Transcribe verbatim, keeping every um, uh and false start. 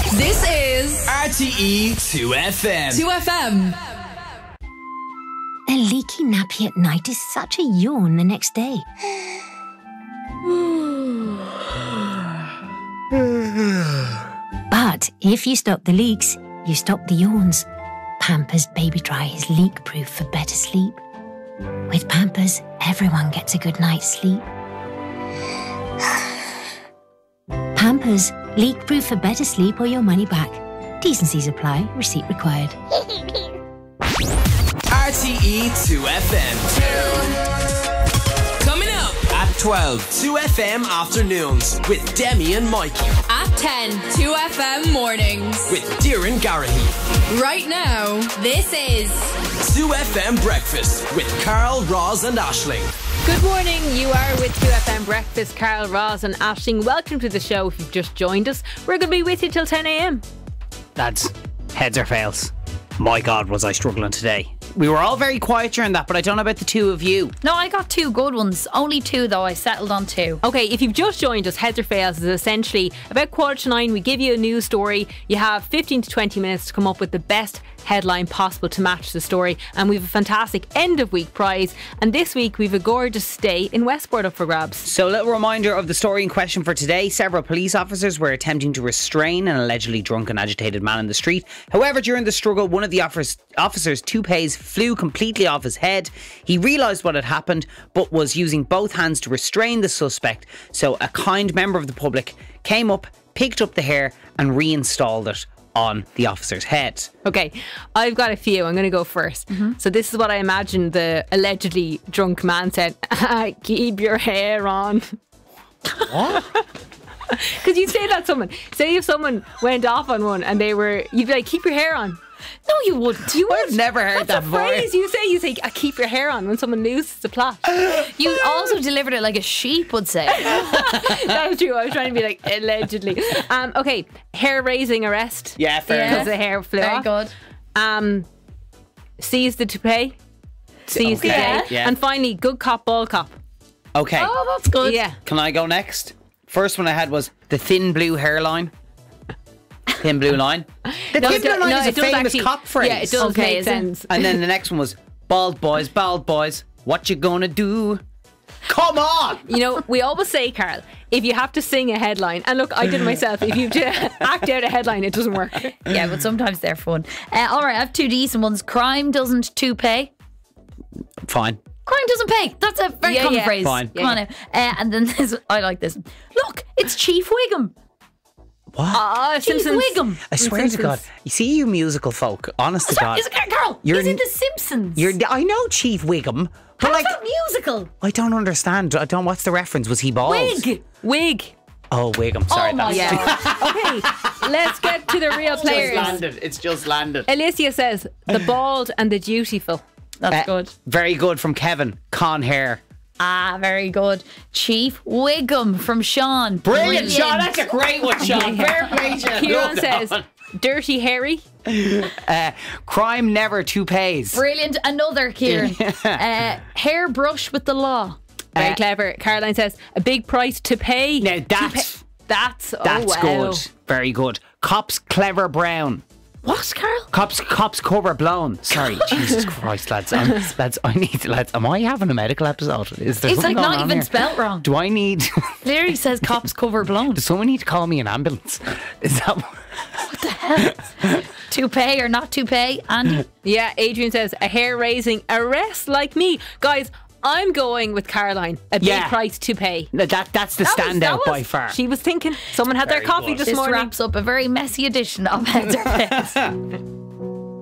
This is R T E two F M. two F M. A leaky nappy at night is such a yawn the next day. But if you stop the leaks, you stop the yawns. Pampers Baby Dry is leak-proof for better sleep. With Pampers, everyone gets a good night's sleep. Pampers, leak-proof for better sleep or your money back. T's and C's apply. Receipt required. R T E two F M. Coming up at twelve, two F M afternoons with Demi and Mikey. At ten, two F M mornings with Darren Garahy. Right now, this is two F M breakfast with Carl, Roz and Aisling. Good morning, you are with two F M Breakfast, Carl, Roz and Aisling. Welcome to the show if you've just joined us. We're going to be with you till ten a m. Lads, heads or fails. My God, was I struggling today. We were all very quiet during that, but I don't know about the two of you. No, I got two good ones. Only two, though. I settled on two. Okay, if you've just joined us, Heads or Fails is essentially about quarter to nine. We give you a news story. You have fifteen to twenty minutes to come up with the best headline possible to match the story. And we have a fantastic end of week prize. And this week we've a gorgeous stay in Westport up for grabs. So a little reminder of the story in question for today. Several police officers were attempting to restrain an allegedly drunk and agitated man in the street. However, during the struggle, one of the officers, officers' toupees flew completely off his head. He realised what had happened, but was using both hands to restrain the suspect. So a kind member of the public came up, picked up the hair and reinstalled it on the officer's head. Okay, I've got a few. I'm going to go first. Mm-hmm. So this is what I imagine the allegedly drunk man said. Keep your hair on. What? Because you'd say that to someone. Say if someone went off on one and they were, you'd be like, keep your hair on. No, you wouldn't. You would. I've never heard That's that a before. phrase you say. You say, "I keep your hair on" when someone loses the plot. You also delivered it like a sheep would say. That was true. I was trying to be like allegedly. Um, okay, hair raising arrest. Yeah, fair Yeah. Because the hair flew Very off. good. Um, seize the toupee. Seize the Okay. day. Yeah. And finally, good cop, ball cop. Okay, Oh, that's good. Yeah. can I go next? First one I had was the thin blue hairline. Thin blue line. The No, thin it blue do- line no, is a it does famous actually- cop phrase. Yeah, it does Okay, make is it? sense. And then the next one was bald boys, bald boys, what you gonna do? Come on! You know, we always say, Carl, if you have to sing a headline, and look, I did it myself, if you have to act out a headline, it doesn't work. Yeah, but sometimes they're fun. Uh, all right, I have two decent ones. Crime doesn't toupee. Fine. Crime doesn't pay. That's a very Yeah, common yeah. phrase. Fine. Come on now. Uh, and then this, I like this. Look, it's Chief Wiggum. What? Ah, Chief Simpsons. Wiggum. I swear to God. You see, you musical folk, honest to God. Is it Carl? You're He's in n- The Simpsons. You're, I know Chief Wiggum, but How's like, that musical? I don't understand. I don't. What's the reference? Was he bald? Wig. Wig. Oh, Wiggum. Sorry, Oh my that's God. Okay, let's get to the real players. It's just landed. Alicia says, the bald and the dutiful. That's Uh, good. Very good from Kevin. Con hair. Ah, very good. Chief Wiggum from Sean. Brilliant, Sean. That's a great one, Sean. Fair play to you. Kieran Well says, done. Dirty Harry. Uh, crime never toupees. Brilliant. Another Kieran. uh, hairbrush with the law. Very Uh, clever. Caroline says, a big price to pay. Now To that's pay- That's, oh that's wow. good. Very good. Cops clever brown. What, Carl? Cops, cops cover blown. Sorry, Jesus Christ, lads. I'm, lads, I need, lads. Am I having a medical episode? Is there It's something like going not on even here? spelt wrong. Do I need? Clearly says cops cover blown. Does someone need to call me an ambulance? Is that? Toupee or not toupee? And Yeah, Adrian says, a hair-raising arrest like me. Guys, I'm going with Caroline. A big Yeah. price to pay. No, that that's the That was- standout that was- by far. She was thinking. Someone had Very their coffee good. this, this morning. wraps up a very messy edition of Heads or Fails.